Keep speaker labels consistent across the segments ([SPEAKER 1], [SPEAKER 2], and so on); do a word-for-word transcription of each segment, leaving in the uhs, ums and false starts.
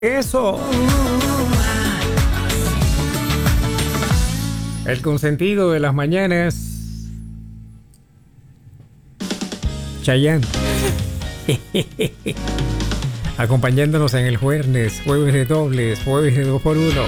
[SPEAKER 1] Eso. El consentido de las mañanas. Chayanne. Acompañándonos en el jueves, jueves de dobles, jueves de dos por uno.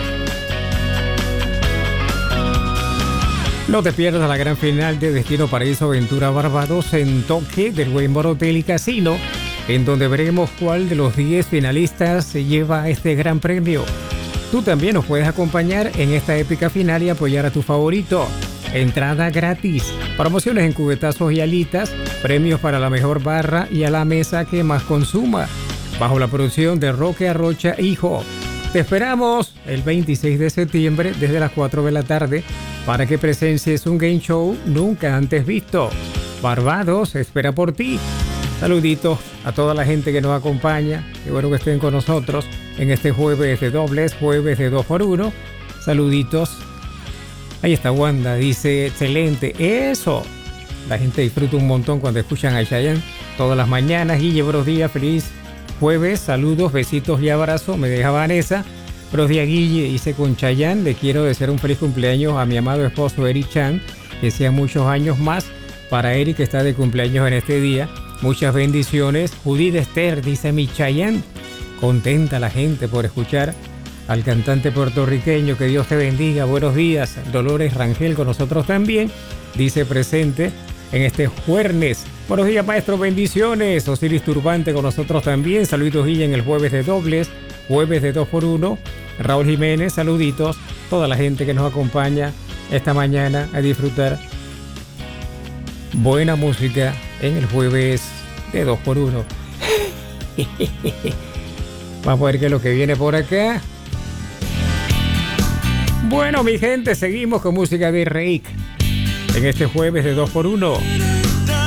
[SPEAKER 1] No te pierdas la gran final de Destino Paraíso Aventura Barbados en Toque del Wynn Hotel y Casino, en donde veremos cuál de los diez finalistas se lleva este gran premio. Tú también nos puedes acompañar en esta épica final y apoyar a tu favorito. Entrada gratis, promociones en cubetazos y alitas, premios para la mejor barra y a la mesa que más consuma. Bajo la producción de Roque Arrocha Hijo. Te esperamos el veintiséis de septiembre desde las cuatro de la tarde para que presencies un game show nunca antes visto. Barbados espera por ti. Saluditos a toda la gente que nos acompaña. Qué bueno que estén con nosotros en este jueves de dobles, jueves de dos por uno. Saluditos. Ahí está Wanda, dice, excelente. Eso. La gente disfruta un montón cuando escuchan a Chayanne todas las mañanas. Guille, buenos días, feliz jueves, saludos, besitos y abrazos. Me deja Vanessa. Buenos días, Guille, hice con Chayanne. Le quiero desear un feliz cumpleaños a mi amado esposo Eric Chan. Que sea muchos años más. Para Eric, que está de cumpleaños en este día. Muchas bendiciones. Judith Esther, dice mi Chayanne. Contenta la gente por escuchar al cantante puertorriqueño. Que Dios te bendiga. Buenos días. Dolores Rangel con nosotros también. Dice presente en este jueves. Buenos días, maestro. Bendiciones. Osiris Turbante con nosotros también. Saluditos, Guilla, en el jueves de dobles. Jueves de dos por uno. Raúl Jiménez, saluditos. Toda la gente que nos acompaña esta mañana a disfrutar buena música en el jueves de dos por uno. Vamos a ver qué es lo que viene por acá. Bueno, mi gente, seguimos con música de Reik en este jueves de dos por uno.